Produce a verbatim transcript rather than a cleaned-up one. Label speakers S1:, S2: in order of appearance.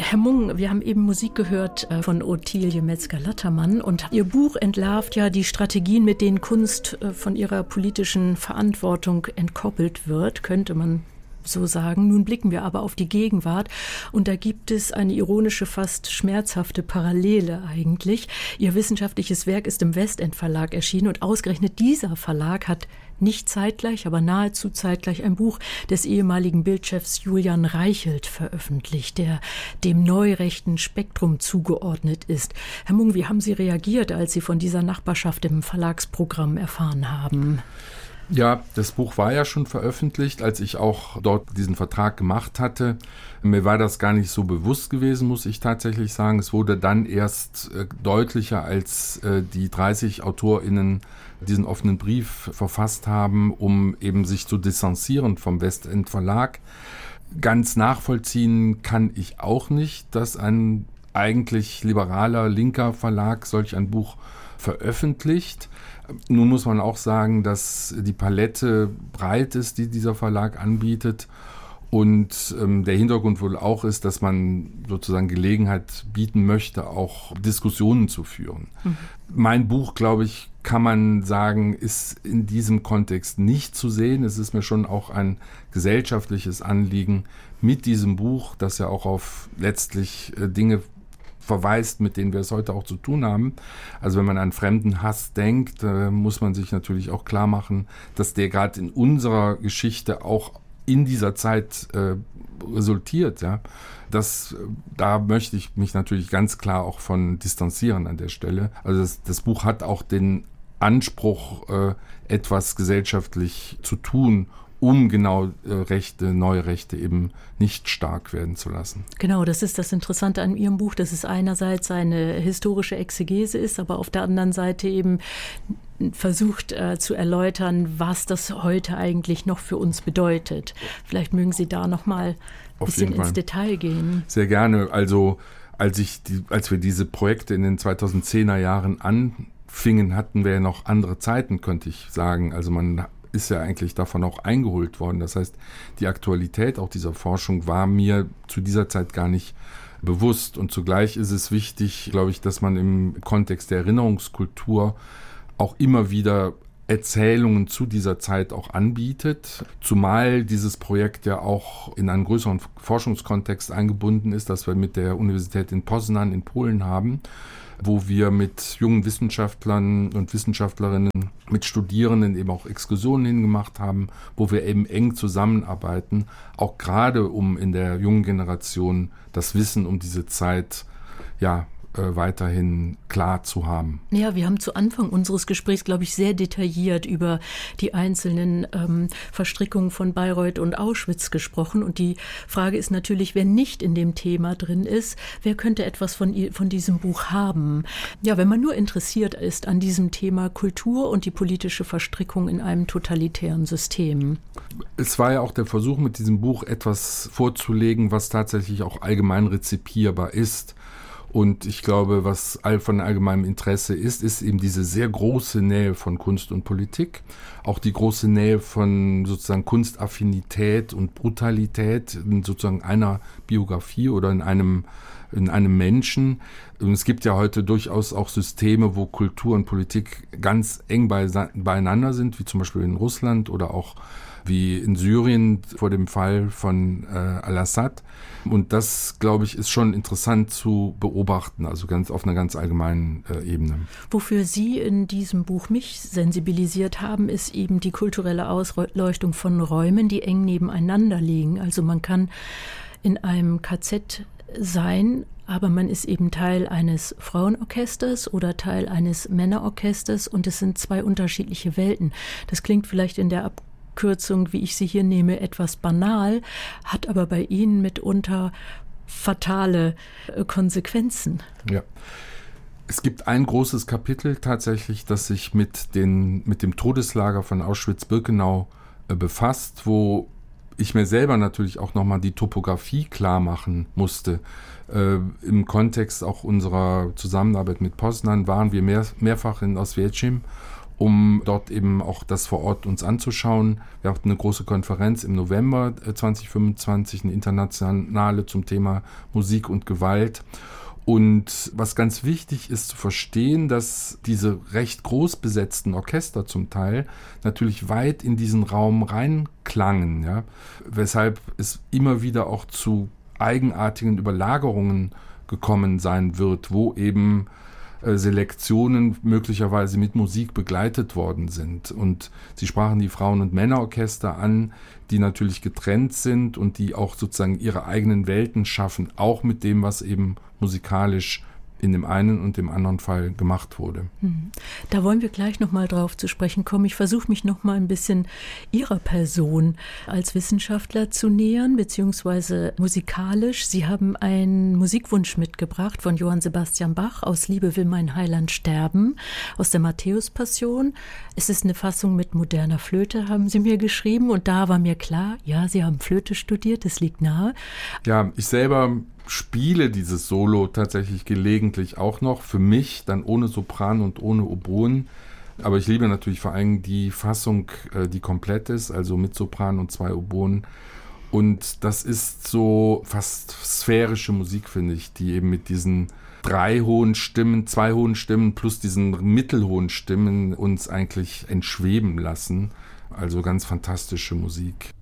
S1: Herr Mung, wir haben eben Musik gehört von Ottilie Metzger-Lattermann und Ihr Buch entlarvt ja die Strategien, mit denen Kunst von ihrer politischen Verantwortung entkoppelt wird, könnte man so sagen. Nun blicken wir aber auf die Gegenwart und da gibt es eine ironische, fast schmerzhafte Parallele eigentlich. Ihr wissenschaftliches Werk ist im Westend Verlag erschienen und ausgerechnet dieser Verlag hat nicht zeitgleich, aber nahezu zeitgleich ein Buch des ehemaligen Bildchefs Julian Reichelt veröffentlicht, der dem neurechten Spektrum zugeordnet ist. Herr Mung, wie haben Sie reagiert, als Sie von dieser Nachbarschaft im Verlagsprogramm erfahren haben?
S2: Ja, das Buch war ja schon veröffentlicht, als ich auch dort diesen Vertrag gemacht hatte. Mir war das gar nicht so bewusst gewesen, muss ich tatsächlich sagen. Es wurde dann erst äh, deutlicher, als äh, die dreißig AutorInnen diesen offenen Brief verfasst haben, um eben sich zu distanzieren vom Westend Verlag. Ganz nachvollziehen kann ich auch nicht, dass ein eigentlich liberaler, linker Verlag solch ein Buch veröffentlicht. Nun muss man auch sagen, dass die Palette breit ist, die dieser Verlag anbietet. Und ähm, der Hintergrund wohl auch ist, dass man sozusagen Gelegenheit bieten möchte, auch Diskussionen zu führen. Mhm. Mein Buch, glaube ich, kann man sagen, ist in diesem Kontext nicht zu sehen. Es ist mir schon auch ein gesellschaftliches Anliegen mit diesem Buch, das ja auch auf letztlich äh, Dinge verweist, mit denen wir es heute auch zu tun haben. Also wenn man an Fremdenhass denkt, äh, muss man sich natürlich auch klar machen, dass der gerade in unserer Geschichte auch in dieser Zeit äh, resultiert. Ja, das, da möchte ich mich natürlich ganz klar auch von distanzieren an der Stelle. Also das, das Buch hat auch den Anspruch, äh, etwas gesellschaftlich zu tun, um genau äh, Rechte, neue Rechte eben nicht stark werden zu lassen.
S1: Genau, das ist das Interessante an Ihrem Buch, dass es einerseits eine historische Exegese ist, aber auf der anderen Seite eben versucht äh, zu erläutern, was das heute eigentlich noch für uns bedeutet. Vielleicht mögen Sie da noch mal ein bisschen ins Detail gehen.
S2: Sehr gerne. Also als ich die, als wir diese Projekte in den zweitausendzehner Jahren anfingen, hatten wir ja noch andere Zeiten, könnte ich sagen. Also man ist ja eigentlich davon auch eingeholt worden. Das heißt, die Aktualität auch dieser Forschung war mir zu dieser Zeit gar nicht bewusst. Und zugleich ist es wichtig, glaube ich, dass man im Kontext der Erinnerungskultur auch immer wieder Erzählungen zu dieser Zeit auch anbietet, zumal dieses Projekt ja auch in einen größeren Forschungskontext eingebunden ist, das wir mit der Universität in Poznań in Polen haben, wo wir mit jungen Wissenschaftlern und Wissenschaftlerinnen, mit Studierenden eben auch Exkursionen hingemacht haben, wo wir eben eng zusammenarbeiten, auch gerade um in der jungen Generation das Wissen um diese Zeit ja weiterhin klar zu haben.
S1: Ja, wir haben zu Anfang unseres Gesprächs, glaube ich, sehr detailliert über die einzelnen ähm, Verstrickungen von Bayreuth und Auschwitz gesprochen. Und die Frage ist natürlich, wer nicht in dem Thema drin ist, wer könnte etwas von, von diesem Buch haben? Ja, wenn man nur interessiert ist an diesem Thema Kultur und die politische Verstrickung in einem totalitären System.
S2: Es war ja auch der Versuch, mit diesem Buch etwas vorzulegen, was tatsächlich auch allgemein rezipierbar ist. Und ich glaube, was von allgemeinem Interesse ist, ist eben diese sehr große Nähe von Kunst und Politik. Auch die große Nähe von sozusagen Kunstaffinität und Brutalität in sozusagen einer Biografie oder in einem, in einem Menschen. Und es gibt ja heute durchaus auch Systeme, wo Kultur und Politik ganz eng beieinander sind, wie zum Beispiel in Russland oder auch wie in Syrien vor dem Fall von äh, al-Assad. Und das, glaube ich, ist schon interessant zu beobachten, also ganz auf einer ganz allgemeinen äh, Ebene.
S1: Wofür Sie in diesem Buch mich sensibilisiert haben, ist eben die kulturelle Ausleuchtung von Räumen, die eng nebeneinander liegen. Also man kann in einem K Z sein, aber man ist eben Teil eines Frauenorchesters oder Teil eines Männerorchesters und es sind zwei unterschiedliche Welten. Das klingt vielleicht in der Ab Kürzung, wie ich sie hier nehme, etwas banal, hat aber bei Ihnen mitunter fatale Konsequenzen.
S2: Ja. Es gibt ein großes Kapitel tatsächlich, das sich mit, den, mit dem Todeslager von Auschwitz-Birkenau äh, befasst, wo ich mir selber natürlich auch nochmal die Topografie klar machen musste. Äh, Im Kontext auch unserer Zusammenarbeit mit Poznań waren wir mehr, mehrfach in Oswiecim. um dort eben auch das vor Ort uns anzuschauen. Wir hatten eine große Konferenz im November zwanzig fünfundzwanzig, eine internationale zum Thema Musik und Gewalt. Und was ganz wichtig ist zu verstehen, dass diese recht groß besetzten Orchester zum Teil natürlich weit in diesen Raum reinklangen, ja, weshalb es immer wieder auch zu eigenartigen Überlagerungen gekommen sein wird, wo eben äh, Selektionen möglicherweise mit Musik begleitet worden sind. Und Sie sprachen die Frauen- und Männerorchester an, die natürlich getrennt sind und die auch sozusagen ihre eigenen Welten schaffen, auch mit dem, was eben musikalisch in dem einen und dem anderen Fall gemacht wurde.
S1: Da wollen wir gleich noch mal drauf zu sprechen kommen. Ich versuche mich noch mal ein bisschen Ihrer Person als Wissenschaftler zu nähern, beziehungsweise musikalisch. Sie haben einen Musikwunsch mitgebracht von Johann Sebastian Bach aus Liebe will mein Heiland sterben, aus der Matthäus-Passion. Es ist eine Fassung mit moderner Flöte, haben Sie mir geschrieben. Und da war mir klar, ja, Sie haben Flöte studiert, das liegt nahe.
S2: Ja, ich selber spiele dieses Solo tatsächlich gelegentlich auch noch, für mich dann ohne Sopran und ohne Oboen, aber ich liebe natürlich vor allem die Fassung, die komplett ist, also mit Sopran und zwei Oboen, und das ist so fast sphärische Musik, finde ich, die eben mit diesen drei hohen Stimmen, zwei hohen Stimmen plus diesen mittelhohen Stimmen uns eigentlich entschweben lassen, also ganz fantastische Musik.